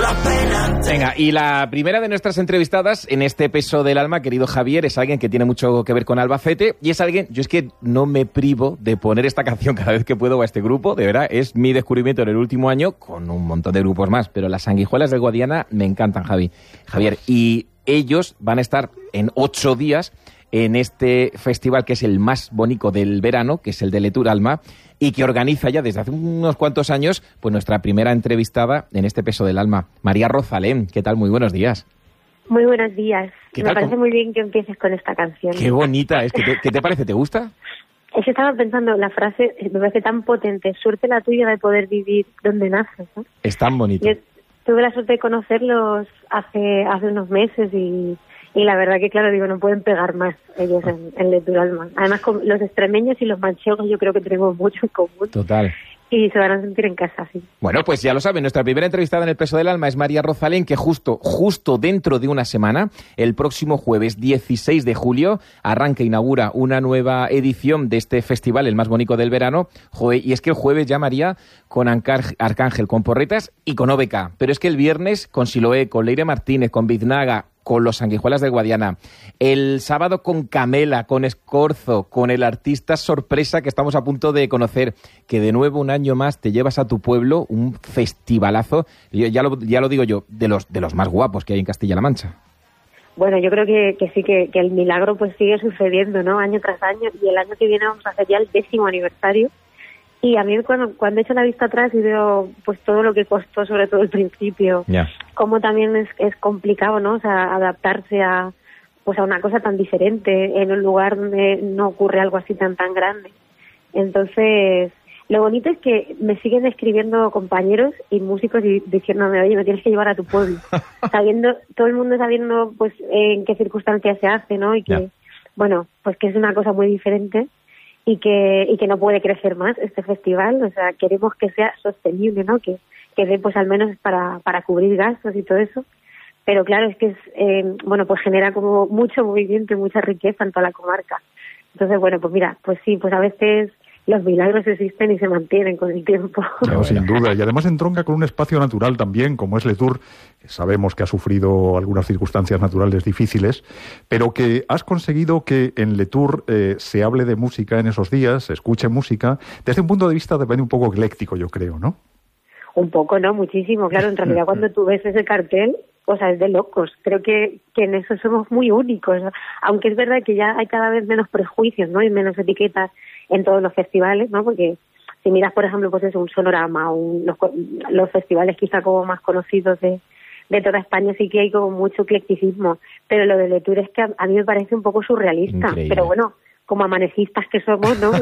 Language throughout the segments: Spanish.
la pena. Venga, y la primera de nuestras entrevistadas en este Peso del Alma, querido Javier, es alguien que tiene mucho que ver con Albacete y es alguien, yo es que no me privo de poner esta canción cada vez que puedo a este grupo, de verdad, es mi descubrimiento en el último año con un montón de grupos más, pero las Sanguijuelas del Guadiana me encantan, Javier, y ellos van a estar en 8 días en este festival que es el más bonito del verano, que es el de Letur Alma, y que organiza ya desde hace unos cuantos años pues nuestra primera entrevistada en este Peso del Alma, María Rosalén. ¿Qué tal? Muy buenos días. Muy buenos días. ¿Qué Me tal? parece muy bien que empieces con esta canción. Qué bonita es. ¿Qué te parece? ¿Te gusta? Es que estaba pensando, la frase me parece tan potente. Suerte la tuya de poder vivir donde naces, ¿no? Es tan bonito. Yo tuve la suerte de conocerlos hace unos meses y la verdad que, claro, digo, no pueden pegar más ellos en Letur Alma. Además, con los extremeños y los manchegos yo creo que tenemos mucho en común. Total. Y se van a sentir en casa, sí. Bueno, pues ya lo saben, nuestra primera entrevistada en el Peso del Alma es María Rosalén, que justo dentro de una semana, el próximo jueves 16 de julio, arranca, inaugura una nueva edición de este festival, el más bonito del verano. Joder, y es que el jueves ya, María, con Arcángel, con Porretas y con OBK. Pero es que el viernes con Siloé, con Leire Martínez, con Biznaga, con los Sanguijuelas del Guadiana. El sábado con Camela, con Escorzo, con el artista sorpresa que estamos a punto de conocer, que de nuevo un año más te llevas a tu pueblo, un festivalazo, ya lo digo yo, de los más guapos que hay en Castilla-La Mancha. Bueno, yo creo que sí, que el milagro pues sigue sucediendo, ¿no? Año tras año, y el año que viene vamos a hacer ya el 10º aniversario. Y a mí cuando echo la vista atrás y veo pues todo lo que costó, sobre todo el principio, cómo también es complicado, ¿no? O sea, adaptarse a una cosa tan diferente en un lugar donde no ocurre algo así tan grande. Entonces, lo bonito es que me siguen escribiendo compañeros y músicos y diciéndome, oye, me tienes que llevar a tu pueblo. Todo el mundo sabiendo pues en qué circunstancias se hace, ¿no? Y que, bueno, pues que es una cosa muy diferente. Y que no puede crecer más este festival, o sea, queremos que sea sostenible, ¿no? Que dé pues al menos para cubrir gastos y todo eso, pero claro, es que pues genera como mucho movimiento y mucha riqueza en toda la comarca. Entonces, bueno, pues mira, pues sí, pues a veces los milagros existen y se mantienen con el tiempo. No, sin duda, y además entronca con un espacio natural también, como es Letur, que sabemos que ha sufrido algunas circunstancias naturales difíciles, pero que has conseguido que en Letur se hable de música en esos días, se escuche música, desde un punto de vista también un poco ecléctico, yo creo, ¿no? Un poco, ¿no? Muchísimo, claro, en realidad cuando tú ves ese cartel, o sea, es de locos. Creo que en eso somos muy únicos, ¿no? Aunque es verdad que ya hay cada vez menos prejuicios, ¿no? Y menos etiquetas en todos los festivales, ¿no? Porque si miras, por ejemplo, pues eso, un Sonorama, los festivales quizá como más conocidos de toda España, sí que hay como mucho eclecticismo, pero lo de Letur es que a mí me parece un poco surrealista. Increíble. Pero bueno, como amanecistas que somos, ¿no?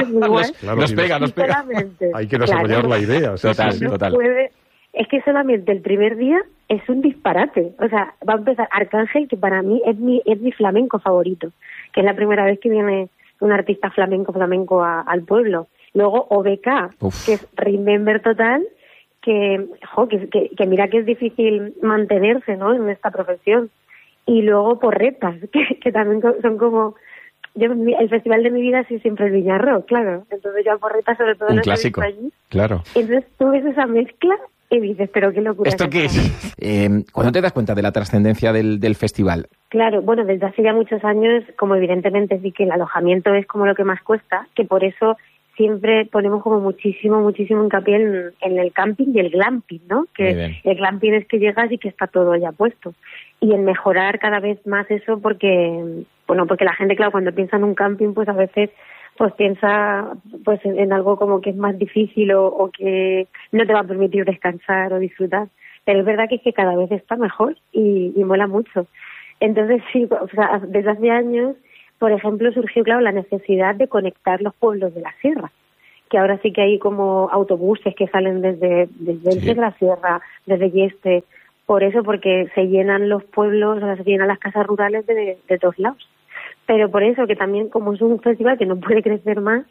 Nos pega. Hay que desarrollar la idea. Total. Es que solamente el primer día es un disparate. O sea, va a empezar Arcángel, que para mí es mi flamenco favorito, que es la primera vez que viene un artista flamenco al pueblo. Luego OBK, que es Remember total, que mira que es difícil mantenerse, ¿no? En esta profesión. Y luego Porretas, que también son como... el festival de mi vida sí siempre el Viñarro, claro. Entonces yo a Porretas sobre todo... Un clásico, allí. Claro. Entonces tú ves esa mezcla y dices, pero qué locura. ¿Esto qué es? ¿Cuándo te das cuenta de la trascendencia del festival? Claro, bueno, desde hace ya muchos años, como evidentemente sí que el alojamiento es como lo que más cuesta, que por eso siempre ponemos como muchísimo hincapié en el camping y el glamping, ¿no? Que el glamping es que llegas y que está todo ya puesto. Y en mejorar cada vez más eso porque la gente, claro, cuando piensa en un camping, pues a veces pues piensa pues en algo como que es más difícil o que no te va a permitir descansar o disfrutar. Pero es verdad que cada vez está mejor y mola mucho. Entonces sí, o sea, desde hace años, por ejemplo, surgió, claro, la necesidad de conectar los pueblos de la sierra, que ahora sí que hay como autobuses que salen desde la sierra, desde Yeste, por eso, porque se llenan los pueblos, o sea, se llenan las casas rurales de todos lados. Pero por eso, que también como es un festival que no puede crecer más,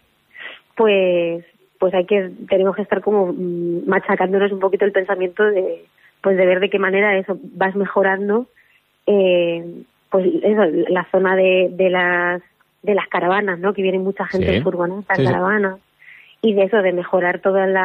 pues tenemos que estar como machacándonos un poquito el pensamiento de ver de qué manera eso vas mejorando pues eso, la zona de las caravanas, ¿no? Que viene mucha gente en furgonetas, caravanas, y de eso, de mejorar toda la